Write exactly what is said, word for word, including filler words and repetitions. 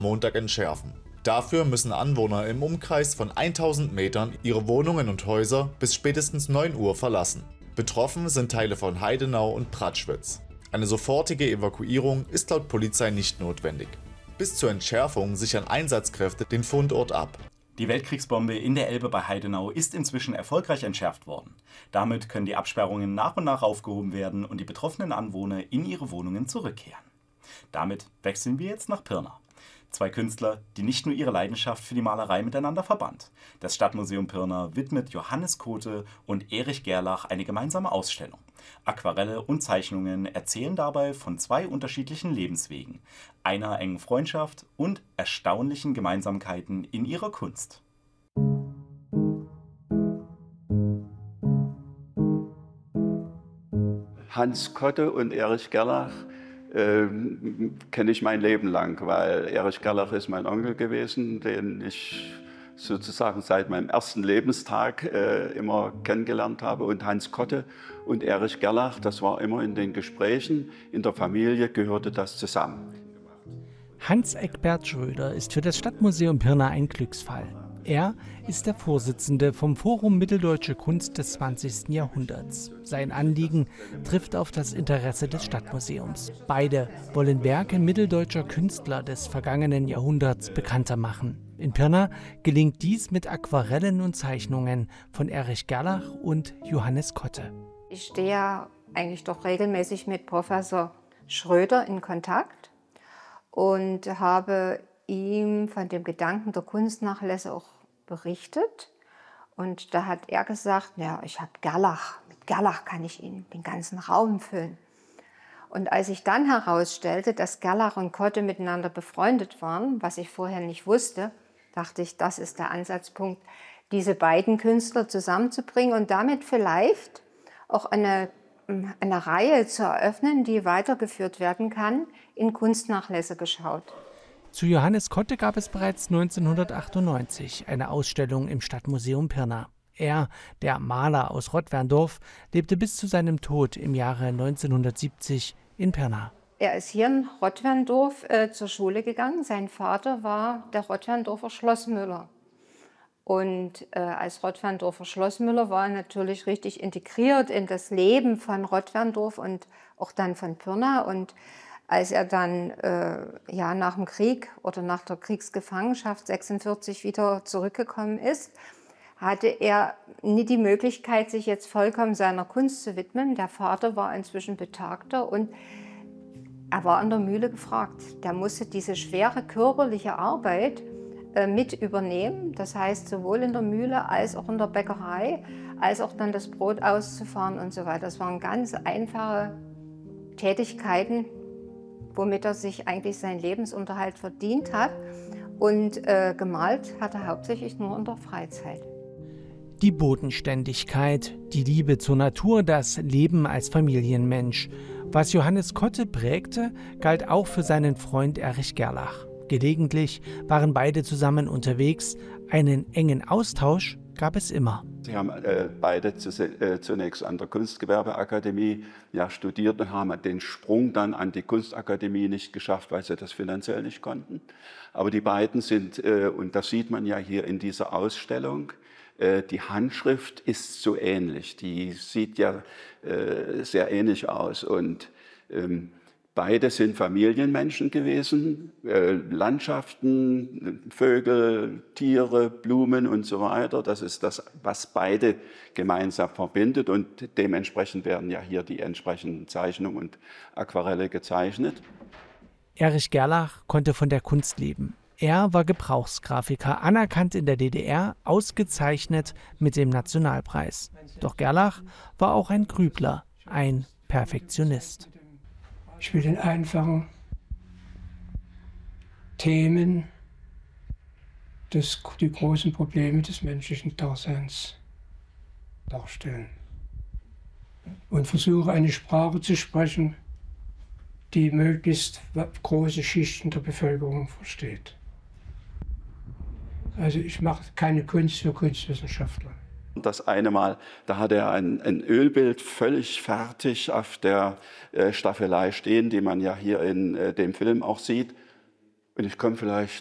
Montag entschärfen. Dafür müssen Anwohner im Umkreis von tausend Metern ihre Wohnungen und Häuser bis spätestens neun Uhr verlassen. Betroffen sind Teile von Heidenau und Prattschwitz. Eine sofortige Evakuierung ist laut Polizei nicht notwendig. Bis zur Entschärfung sichern Einsatzkräfte den Fundort ab. Die Weltkriegsbombe in der Elbe bei Heidenau ist inzwischen erfolgreich entschärft worden. Damit können die Absperrungen nach und nach aufgehoben werden und die betroffenen Anwohner in ihre Wohnungen zurückkehren. Damit wechseln wir jetzt nach Pirna. Zwei Künstler, die nicht nur ihre Leidenschaft für die Malerei miteinander verband. Das Stadtmuseum Pirna widmet Johannes Kothe und Erich Gerlach eine gemeinsame Ausstellung. Aquarelle und Zeichnungen erzählen dabei von zwei unterschiedlichen Lebenswegen, einer engen Freundschaft und erstaunlichen Gemeinsamkeiten in ihrer Kunst. Hans Kothe und Erich Gerlach äh, kenne ich mein Leben lang, weil Erich Gerlach ist mein Onkel gewesen, den ich sozusagen seit meinem ersten Lebenstag äh, immer kennengelernt habe. Und Hans Kothe und Erich Gerlach, das war immer in den Gesprächen, in der Familie gehörte das zusammen. Hans Eckbert Schröder ist für das Stadtmuseum Pirna ein Glücksfall. Er ist der Vorsitzende vom Forum Mitteldeutsche Kunst des zwanzigsten Jahrhunderts. Sein Anliegen trifft auf das Interesse des Stadtmuseums. Beide wollen Werke mitteldeutscher Künstler des vergangenen Jahrhunderts bekannter machen. In Pirna gelingt dies mit Aquarellen und Zeichnungen von Erich Gerlach und Johannes Kothe. Ich stehe ja eigentlich doch regelmäßig mit Professor Schröder in Kontakt und habe ihm von dem Gedanken der Kunstnachlässe auch berichtet. Und da hat er gesagt, ja, ich habe Gerlach, mit Gerlach kann ich Ihnen den ganzen Raum füllen. Und als ich dann herausstellte, dass Gerlach und Kothe miteinander befreundet waren, was ich vorher nicht wusste, dachte ich, das ist der Ansatzpunkt, diese beiden Künstler zusammenzubringen und damit vielleicht auch eine, eine Reihe zu eröffnen, die weitergeführt werden kann, in Kunstnachlässe geschaut. Zu Johannes Kothe gab es bereits neunzehnhundertachtundneunzig eine Ausstellung im Stadtmuseum Pirna. Er, der Maler aus Rottwerndorf, lebte bis zu seinem Tod im Jahre neunzehnhundertsiebzig in Pirna. Er ist hier in Rottwerndorf äh, zur Schule gegangen. Sein Vater war der Rottwerndorfer Schlossmüller. Und äh, als Rottwerndorfer Schlossmüller war er natürlich richtig integriert in das Leben von Rottwerndorf und auch dann von Pirna. Und als er dann äh, ja, nach dem Krieg oder nach der Kriegsgefangenschaft sechsundvierzig wieder zurückgekommen ist, hatte er nie die Möglichkeit, sich jetzt vollkommen seiner Kunst zu widmen. Der Vater war inzwischen Betagter und er war an der Mühle gefragt. Der musste diese schwere körperliche Arbeit äh, mit übernehmen. Das heißt, sowohl in der Mühle als auch in der Bäckerei, als auch dann das Brot auszufahren und so weiter. Das waren ganz einfache Tätigkeiten, womit er sich eigentlich seinen Lebensunterhalt verdient hat. Und äh, gemalt hat er hauptsächlich nur in der Freizeit. Die Bodenständigkeit, die Liebe zur Natur, das Leben als Familienmensch. Was Johannes Kothe prägte, galt auch für seinen Freund Erich Gerlach. Gelegentlich waren beide zusammen unterwegs. Einen engen Austausch gab es immer. Sie haben äh, beide zu, äh, zunächst an der Kunstgewerbeakademie ja, studiert und haben den Sprung dann an die Kunstakademie nicht geschafft, weil sie das finanziell nicht konnten. Aber die beiden sind, äh, und das sieht man ja hier in dieser Ausstellung, äh, die Handschrift ist so ähnlich. Die sieht ja äh, sehr ähnlich aus. Und ähm, beide sind Familienmenschen gewesen, äh, Landschaften, Vögel, Tiere, Blumen und so weiter. Das ist das, was beide gemeinsam verbindet und dementsprechend werden ja hier die entsprechenden Zeichnungen und Aquarelle gezeichnet. Erich Gerlach konnte von der Kunst leben. Er war Gebrauchsgrafiker, anerkannt in der D D R, ausgezeichnet mit dem Nationalpreis. Doch Gerlach war auch ein Grübler, ein Perfektionist. Ich will in einfachen Themen das, die großen Probleme des menschlichen Daseins darstellen. Und versuche eine Sprache zu sprechen, die möglichst große Schichten der Bevölkerung versteht. Also ich mache keine Kunst für Kunstwissenschaftler. Das eine Mal, da hat er ein, ein Ölbild völlig fertig auf der äh, Staffelei stehen, die man ja hier in äh, dem Film auch sieht. Und ich komme vielleicht